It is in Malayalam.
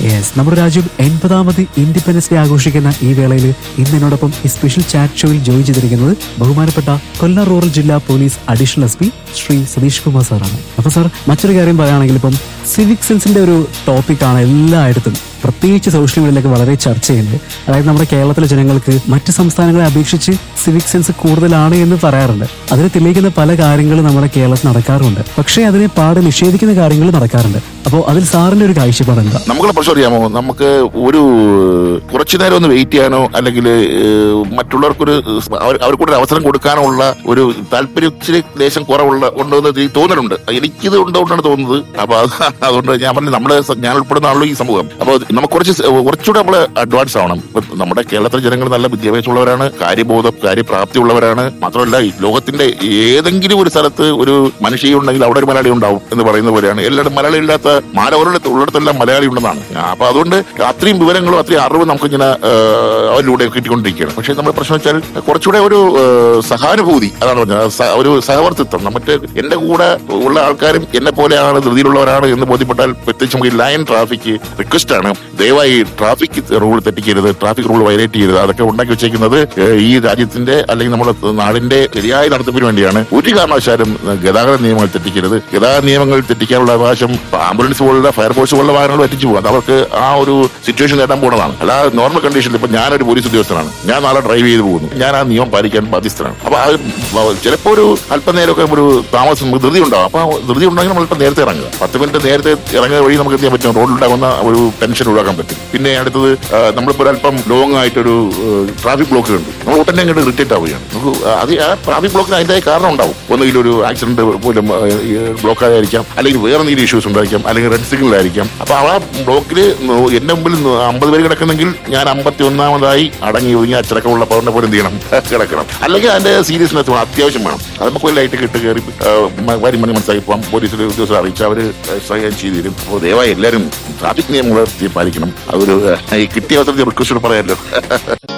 യെസ്, നമ്മുടെ രാജ്യം 80ാമത് ഇൻഡിപെൻഡൻസ് ഡേ ആഘോഷിക്കുന്ന ഈ വേളയിൽ ഇന്ന് എന്നോടൊപ്പം ഈ സ്പെഷ്യൽ ചാറ്റ് ഷോയിൽ ജോയിൻ ചെയ്തിരിക്കുന്നത് ബഹുമാനപ്പെട്ട കൊല്ലം റൂറൽ ജില്ലാ police additional S P Shri Satheesh Kumar സാറാണ്. അപ്പൊ സാർ, മറ്റൊരു കാര്യം പറയുകയാണെങ്കിൽ ഇപ്പം സിവിക് സെൻസിന്റെ ഒരു ടോപ്പിക്കാണ് എല്ലായിടത്തും, പ്രത്യേകിച്ച് സോഷ്യൽ മീഡിയയിലൊക്കെ വളരെ ചർച്ച ചെയ്യുന്നത്. അതായത് നമ്മുടെ കേരളത്തിലെ ജനങ്ങൾക്ക് മറ്റ് സംസ്ഥാനങ്ങളെ അപേക്ഷിച്ച് സിവിക് സെൻസ് കൂടുതലാണ് എന്ന് പറയാറുണ്ട്. അതിനെ തെളിയിക്കുന്ന പല കാര്യങ്ങളും നമ്മുടെ കേരളത്തിൽ നടക്കാറുണ്ട്. പക്ഷേ അതിനെ പാടെ നിഷേധിക്കുന്ന കാര്യങ്ങൾ നടക്കാറുണ്ട്. അപ്പോൾ അതിൽ സാറിന്റെ ഒരു കാഴ്ചപ്പാട് എന്താ? നമുക്കുള്ള പ്രശ്നം അറിയാമോ? നമുക്ക് ഒരു കുറച്ചു നേരം ഒന്ന് വെയിറ്റ് ചെയ്യാനോ അല്ലെങ്കിൽ മറ്റുള്ളവർക്കൊരു അവർക്കൊരു അവസരം കൊടുക്കാനോ ഉള്ള ഒരു താല്പര്യത്തിന് ലേശം ഉണ്ടോ എന്ന് തോന്നലുണ്ട്. എനിക്കിത് ഉണ്ടോണ്ടാണ് തോന്നുന്നത്. അപ്പൊ അതുകൊണ്ട് ഞാൻ പറഞ്ഞു, ഞാൻ ഉൾപ്പെടുന്ന ആണല്ലോ ഈ സമൂഹം. അപ്പൊ നമുക്ക് കുറച്ചുകൂടെ നമ്മള് അഡ്വാൻസ് ആവണം. നമ്മുടെ കേരളത്തിലെ ജനങ്ങൾ നല്ല വിദ്യാഭ്യാസമുള്ളവരാണ്, കാര്യപ്രാപ്തി ഉള്ളവരാണ്. മാത്രമല്ല, ലോകത്തിന്റെ ഏതെങ്കിലും ഒരു സ്ഥലത്ത് ഒരു മനുഷ്യ ഉണ്ടെങ്കിൽ അവിടെ ഒരു മലയാളി ഉണ്ടാവും എന്ന് പറയുന്ന പോലെയാണ്. എല്ലായിടും മലയാളി ഇല്ലാത്ത ഉള്ളിടത്തെല്ലാം മലയാളി ഉണ്ടെന്നാണ്. അപ്പൊ അതുകൊണ്ട് അത്രയും വിവരങ്ങളും അത്രയും അറിവും നമുക്ക് ഇങ്ങനെ അവരിലൂടെ കിട്ടിക്കൊണ്ടിരിക്കുകയാണ്. പക്ഷെ നമ്മുടെ പ്രശ്നം വെച്ചാൽ കുറച്ചുകൂടെ ഒരു സഹാനുഭൂതി, അതാണ് പറഞ്ഞത്, ഒരു സഹവർത്തിത്വം. മറ്റ് എന്റെ കൂടെ ഉള്ള ആൾക്കാരും എന്നെ പോലെയാണ്, ധൃതിയിലുള്ളവരാണ് എന്ന് ബോധ്യപ്പെട്ടാൽ, പ്രത്യേകിച്ച് നമുക്ക് ലൈൻ ട്രാഫിക് റിക്വസ്റ്റ് ആണ്, ദയവായി traffic rule തെറ്റിക്കരുത്, traffic rule violate ചെയ്യരുത്. അതൊക്കെ ഉണ്ടാക്കി വെച്ചേക്കുന്നത് ഈ രാജ്യത്തിന്റെ അല്ലെങ്കിൽ നമ്മുടെ നാടിന്റെ ശരിയായ നടത്തിപ്പിന് വേണ്ടിയാണ്. ഒരു കാരണവശാലും ഗതാഗത നിയമങ്ങൾ തെറ്റിക്കരുത്. ഗതാഗത നിയമങ്ങൾ തെറ്റിക്കാനുള്ള അവകാശം ആംബുലൻസ് പോലുള്ള ഫയർഫോഴ്സ് പോലുള്ള വാഹനങ്ങൾ തെറ്റിച്ചു പോകാം. അവർക്ക് ആ ഒരു സിറ്റുവേഷൻ നേടാൻ പോകുന്നതാണ്. അല്ലാതെ നോർമൽ കണ്ടീഷനിൽ ഇപ്പൊ ഞാനൊരു പോലീസ് ഉദ്യോഗസ്ഥനാണ്, ഞാൻ നാളെ ഡ്രൈവ് ചെയ്ത് പോകുന്നു, ഞാൻ ആ നിയമം പാലിക്കാൻ ബാധ്യസ്ഥനാണ്. അപ്പൊ ചിലപ്പോൾ ഒരു അല്പനേരമൊക്കെ ഒരു താമസം, ധൃതി ഉണ്ടാകും. അപ്പൊ ധൃതി ഉണ്ടെങ്കിൽ നമ്മൾ ഇപ്പം നേരത്തെ ഇറങ്ങുക, 10 മിനിറ്റ് നേരത്തെ ഇറങ്ങുക വഴി നമുക്ക് എത്തിയാൻ പറ്റും. റോഡിലുണ്ടാകുന്ന ഒരു ടെൻഷൻ ഒഴിവാക്കാൻ പറ്റും. പിന്നെ അടുത്തത്, നമ്മളിപ്പോൾ ഒരല്പം ലോങ് ആയിട്ടൊരു ട്രാഫിക് ബ്ലോക്ക് ഉണ്ട്, നമ്മൾ ഉടനെ അങ്ങോട്ട് ഇറിറ്റേറ്റ് ആവുകയാണ്. നമുക്ക് ആ ട്രാഫിക് ബ്ലോക്കിന് അതിൻ്റെതായ കാരണം ഉണ്ടാവും. ഒന്നുകിൽ ഒരു ആക്സിഡന്റ് പോലും ബ്ലോക്ക് ആയിരിക്കാം, അല്ലെങ്കിൽ വേറെ എന്തെങ്കിലും ഇഷ്യൂസ് ഉണ്ടായിരിക്കാം, അല്ലെങ്കിൽ റെഡ് സിഗ്നലായിരിക്കാം. അപ്പൊ ആ ബ്ലോക്കിൽ എന്റെ മുമ്പിൽ 50 പേര് കിടക്കുന്നെങ്കിൽ ഞാൻ 51ാമതായി അടങ്ങി ഒതുങ്ങി അച്ചടക്കമുള്ള പൗരനെ പോലെ എന്ത് ചെയ്യണം, കിടക്കണം. അല്ലെങ്കിൽ അതിന്റെ സീരിയസ്നെസ് അത്യാവശ്യം വേണം. അത് നമുക്ക് ഒരു ലൈറ്റ് കിട്ട് കയറി വരി മണി മനസ്സിലാക്കി പോകാം, പോലീസിൽ ഉദ്യോഗസ്ഥർ അറിയിച്ച് അവർ സഹായം ചെയ്തു തരും. അപ്പോൾ ദയവായി എല്ലാവരും ട്രാഫിക് നിയമങ്ങൾ പാലിക്കണം. അതൊരു കിട്ടിയ അവസരത്തിൽ റിക്വസ്റ്റ് പറയാമല്ലോ.